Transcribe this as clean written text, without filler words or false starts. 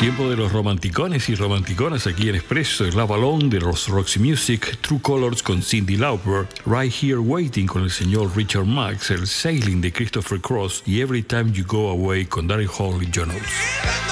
Tiempo de los romanticones y romanticonas aquí en Expreso, el Love Alone de los Roxy Music, True Colors con Cyndi Lauper, Right Here Waiting con el señor Richard Marx, el Sailing de Christopher Cross y Every Time You Go Away con Daryl Hall y John Oates.